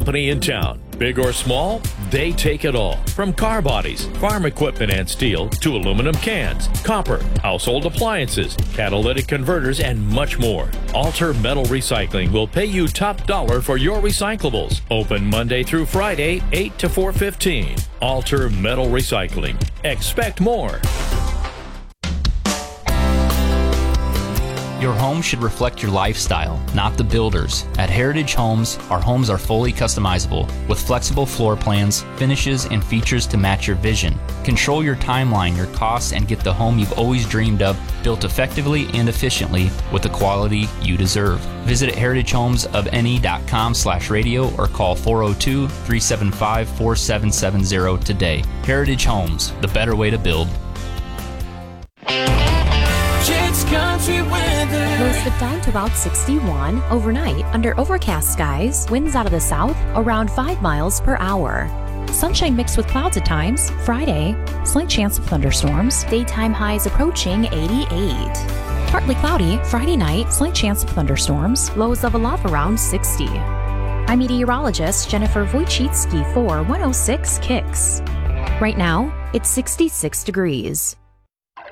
company in town. Big or small, they take it all. From car bodies, farm equipment and steel, to aluminum cans, copper, household appliances, catalytic converters, and much more. Alter Metal Recycling will pay you top dollar for your recyclables. Open Monday through Friday, 8 to 4:15. Alter Metal Recycling. Expect more. Your home should reflect your lifestyle, not the builder's. At Heritage Homes, our homes are fully customizable with flexible floor plans, finishes, and features to match your vision. Control your timeline, your costs, and get the home you've always dreamed of, built effectively and efficiently with the quality you deserve. Visit heritagehomesofne.com/radio or call 402-375-4770 today. Heritage Homes, the better way to build. Country weather. Lows slip down to about 61. Overnight, under overcast skies, winds out of the south around 5 miles per hour. Sunshine mixed with clouds at times. Friday, slight chance of thunderstorms. Daytime highs approaching 88. Partly cloudy. Friday night, slight chance of thunderstorms. Lows level off around 60. I'm meteorologist Jennifer Wojcicki for 106 Kicks. Right now, it's 66 degrees.